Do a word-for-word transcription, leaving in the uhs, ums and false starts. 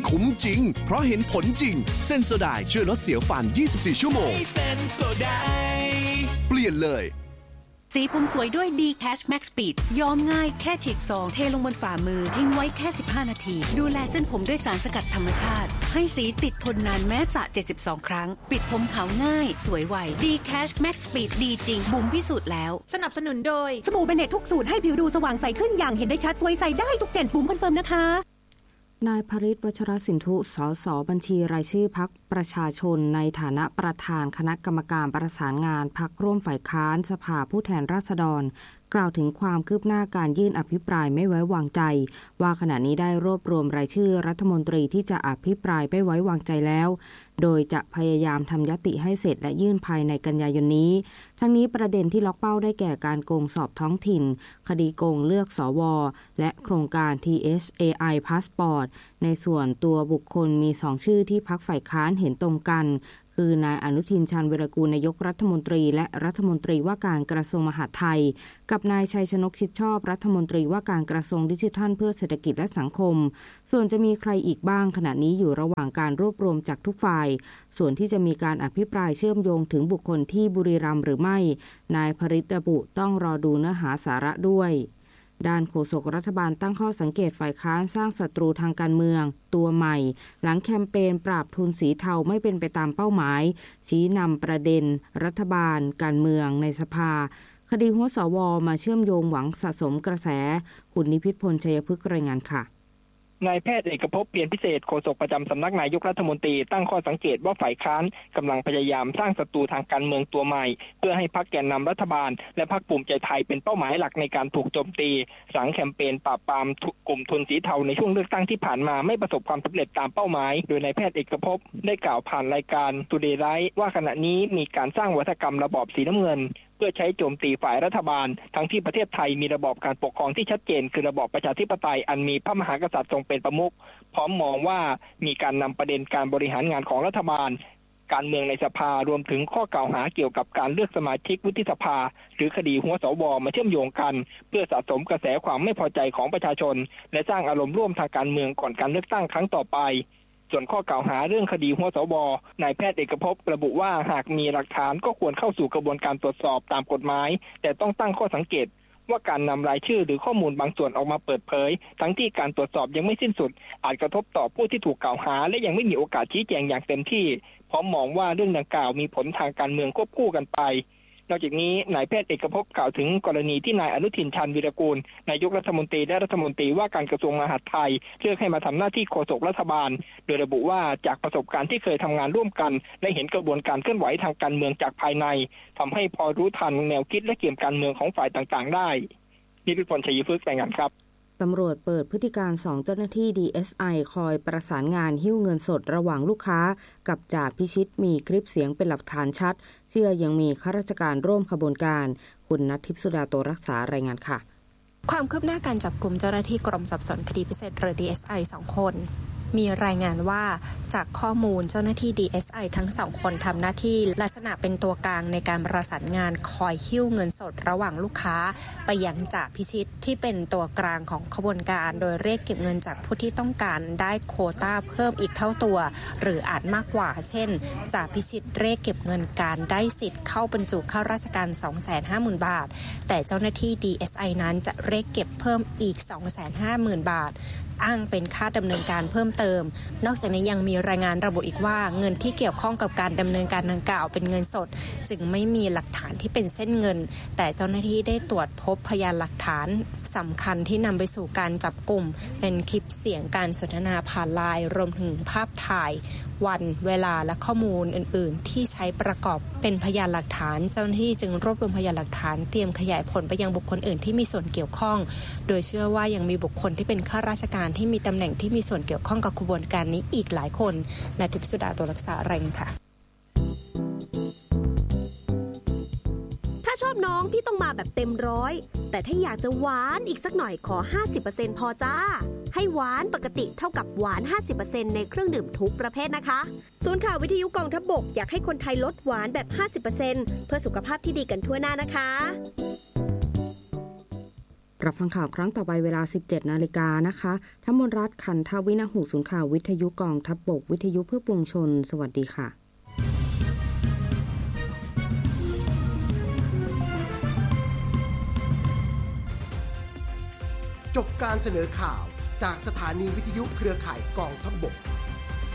คุ้มจริงเพราะเห็นผลจริงเซนโซไดช่วยลดเสียวฟันยี่สิบสี่ชั่วโมงเซนโซไดเปลี่ยนเลยสีผมสวยด้วย D-Cash Max Speed ย้อมง่ายแค่ฉีกซองเทลงบนฝ่ามือทิ้งไว้แค่สิบห้านาทีดูแลเส้นผมด้วยสารสกัดธรรมชาติให้สีติดทนนานแม้สระเจ็ดสิบสองครั้งปิดผมขาวง่ายสวยไว D-Cash Max Speed ดีจริงบุ๋มพิสูจน์แล้วสนับสนุนโดยสบู่เบเนตทุกสูตรให้ผิวดูสว่างใสขึ้นอย่างเห็นได้ชัดสวยใสได้ทุกเจนบุ๋มคอนเฟิร์มนะคะนายภริษฐ์ วัชรสินธุ สส บัญชีรายชื่อพรรคประชาชนในฐานะประธานคณะกรรมการประสานงานพรรคร่วมฝ่ายค้านสภาผู้แทนราษฎรกล่าวถึงความคืบหน้าการยื่นอภิปรายไม่ไว้วางใจว่าขณะนี้ได้รวบรวมรายชื่อรัฐมนตรีที่จะอภิปรายไม่ไว้วางใจแล้วโดยจะพยายามทำยติให้เสร็จและยื่นภายในกันยายนนี้ทั้งนี้ประเด็นที่ล็อกเป้าได้แก่การโกงสอบท้องถิ่นคดีโกงเลือกสวและโครงการ ที เอช เอ ไอ Passport ในส่วนตัวบุคคลมีสองชื่อที่พรรคฝ่ายค้านเห็นตรงกันคือนายอนุทินชาญวีรกูลนายกรัฐมนตรีและรัฐมนตรีว่าการกระทรวงมหาดไทยกับนายชัยชนกชิดชอบรัฐมนตรีว่าการกระทรวงดิจิทัลเพื่อเศรษฐกิจและสังคมส่วนจะมีใครอีกบ้างขณะนี้อยู่ระหว่างการรวบรวมจากทุกฝ่ายส่วนที่จะมีการอภิปรายเชื่อมโยงถึงบุคคลที่บุรีรัมย์หรือไม่นายภริษฐ์ระบุต้องรอดูเนื้อหาสาระด้วยด้านโฆษกรัฐบาลตั้งข้อสังเกตฝ่ายค้านสร้างศัตรูทางการเมืองตัวใหม่หลังแคมเปญปราบทุนสีเทาไม่เป็นไปตามเป้าหมายชี้นำประเด็นรัฐบาลการเมืองในสภาคดีหัวสวมาเชื่อมโยงหวังสะสมกระแสคุณนิพิษพลชัยพฤกษ์รายงานค่ะนายแพทย์เอกภพ เพียรพิเศษโฆษกประจำสำนักนายกรัฐมนตรีตั้งข้อสังเกตว่าฝ่ายค้านกำลังพยายามสร้างศัตรูทางการเมืองตัวใหม่เพื่อให้พรรคแกนนำรัฐบาลและพรรคภูมิใจไทยเป็นเป้าหมายหลักในการถูกโจมตีหลังแคมเปญปราบปรามกลุ่มทุนสีเทาในช่วงเลือกตั้งที่ผ่านมาไม่ประสบความสำเร็จตามเป้าหมายโดยนายแพทย์เอกภพได้กล่าวผ่านรายการ Today Live ว่าขณะนี้มีการสร้างวัฒกรรมระบอบสีน้ำเงินเพื่อใช้โจมตีฝ่ายรัฐบาลทั้งที่ประเทศไทยมีระบอบการปกครองที่ชัดเจนคือระบอบประชาธิปไตยอันมีพระมหากษัตริย์ทรงเป็นประมุขพร้อมมองว่ามีการนำประเด็นการบริหารงานของรัฐบาลการเมืองในสภารวมถึงข้อกล่าวหาเกี่ยวกับการเลือกสมาชิกวุฒิสภาหรือคดีหัวสวมาเชื่อมโยงกันเพื่อสะสมกระแสความไม่พอใจของประชาชนและสร้างอารมณ์ร่วมทางการเมืองก่อนการเลือกตั้งครั้งต่อไปส่วนข้อกล่าวหาเรื่องคดีหัวสวนายแพทย์เอกภพระบุว่าหากมีหลักฐานก็ควรเข้าสู่กระบวนการตรวจสอบตามกฎหมายแต่ต้องตั้งข้อสังเกตว่าการนำรายชื่อหรือข้อมูลบางส่วนออกมาเปิดเผยทั้งที่การตรวจสอบยังไม่สิ้นสุดอาจกระทบต่อผู้ที่ถูกกล่าวหาและยังไม่มีโอกาสชี้แจงอย่างเต็มที่พร้อมมองว่าเรื่องดังกล่าวมีผลทางการเมืองควบคู่กันไปนอกจากนี้นายแพทย์เอกภพกล่าวถึงกรณีที่นายอนุทินชาญวีรกูลนายกรัฐมนตรีและรัฐมนตรีว่าการกระทรวงมหาดไทยเลือกให้มาทำหน้าที่โฆษกรัฐบาลโดยระบุว่าจากประสบการณ์ที่เคยทำงานร่วมกันและเห็นกระบวนการเคลื่อนไหวทางการเมืองจากภายในทำให้พอรู้ทันแนวคิดและเกมการเมืองของฝ่ายต่างๆได้นิพิษพลชัยพฤกษ์รายงานครับตำรวจเปิดพฤติการสองเจ้าหน้าที่ ดี เอส ไอ คอยประสานงานหิ้วเงินสดระหว่างลูกค้ากับจ่าพิชิตมีคลิปเสียงเป็นหลักฐานชัดเชื่อยังมีข้าราชการร่วมขบวนการคุณณัฐทิพย์สุดาโตรักษารายงานค่ะความคืบหน้าการจับกุมเจ้าหน้าที่กรมสอบสวนคดีพิเศษหรือ ดี เอส ไอ สองคนมีรายงานว่าจากข้อมูลเจ้าหน้าที่ ดี เอส ไอ ทั้งสองคนทำหน้าที่ลักษณะเป็นตัวกลางในการประสานงานคอยหิ้วเงินสดระหว่างลูกค้าไปยังจ่าพิชิตที่เป็นตัวกลางของขบวนการโดยเรียกเก็บเงินจากผู้ที่ต้องการได้โควต้าเพิ่มอีกเท่าตัวหรืออาจมากกว่าเช่นจ่าพิชิตเรียกเก็บเงินการได้สิทธิ์เข้าบรรจุเข้าราชการ สองแสนห้าหมื่น บาทแต่เจ้าหน้าที่ ดี เอส ไอ นั้นจะเรียกเก็บเพิ่มอีก สองแสนห้าหมื่น บาทอ้างเป็นค่าดำเนินการเพิ่มเติมนอกจากนี้ยังมีรายงานระบุอีกว่าเงินที่เกี่ยวข้องกับการดำเนินการดังกล่าวเป็นเงินสดจึงไม่มีหลักฐานที่เป็นเส้นเงินแต่เจ้าหน้าที่ได้ตรวจพบพยานหลักฐานสำคัญที่นำไปสู่การจับกลุ่มเป็นคลิปเสียงการสนทนาผ่านไลน์รวมถึงภาพถ่ายวันเวลาและข้อมูลอื่นๆที่ใช้ประกอบเป็นพยานหลักฐานเจ้าหน้าที่จึงรวบรวมพยานหลักฐานเตรียมขยายผลไปยังบุคคลอื่นที่มีส่วนเกี่ยวข้องโดยเชื่อว่ายังมีบุคคลที่เป็นข้าราชการที่มีตำแหน่งที่มีส่วนเกี่ยวข้องกับขบวนการนี้อีกหลายคนณทิพย์สุดาโตรักษารายงานค่ะถ้าชอบน้องพี่ต้องมาแบบเต็มร้อยแต่ถ้าอยากจะหวานอีกสักหน่อยขอ ห้าสิบเปอร์เซ็นต์ พอจ้าให้หวานปกติเท่ากับหวาน ห้าสิบเปอร์เซ็นต์ ในเครื่องดื่มทุกประเภทนะคะศูนย์ข่าววิทยุกองทัพบกอยากให้คนไทยลดหวานแบบ ห้าสิบเปอร์เซ็นต์ เพื่อสุขภาพที่ดีกันทั่วหน้านะคะรับฟังข่าวครั้งต่อไปเวลา สิบเจ็ดนาฬิกานะคะธมนรัตน์ขันทวินหูศูนย์ข่าววิทยุกองทัพบกวิทยุเพื่อปวงชนสวัสดีค่ะจบการเสนอข่าวจากสถานีวิทยุเครือข่ายกองทัพบก